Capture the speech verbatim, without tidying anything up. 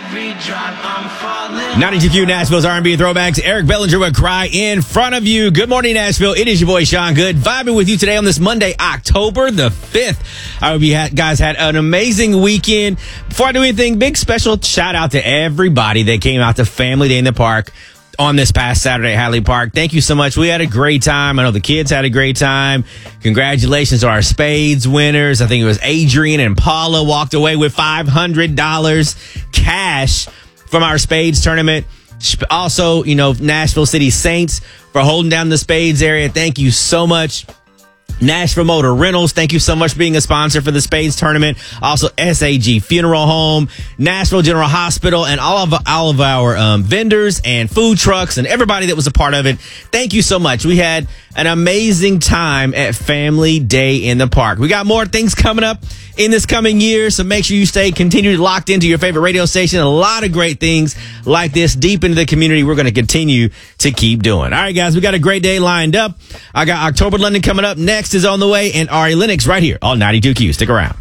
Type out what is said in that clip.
ninety-two Q Nashville's R and B throwbacks. Eric Bellinger with Cry in front of you. Good morning, Nashville. It is your boy, Sean Good, vibing with you today on this Monday, October the fifth. I hope you guys had an amazing weekend. Before I do anything, big special shout out to everybody that came out to Family Day in the Park on this past Saturday at Hadley Park. Thank you so much. We had a great time. I know the kids had a great time. Congratulations to our Spades winners. I think it was Adrian and Paula walked away with five hundred dollars cash from our Spades tournament. Also, you know, Nashville City Saints for holding down the Spades area. Thank you so much. Nashville Motor Rentals, thank you so much for being a sponsor for the Spades tournament. Also, S A G Funeral Home, Nashville General Hospital, and all of all of our um, vendors and food trucks and everybody that was a part of it. Thank you so much. We had an amazing time at Family Day in the Park. We got more things coming up in this coming year, so make sure you stay continued locked into your favorite radio station. A lot of great things like this deep into the community we're going to continue to keep doing. All right, guys, we got a great day lined up. I got October London coming up next is on the way, and Ari Lennox right here on ninety-two Q. Stick around.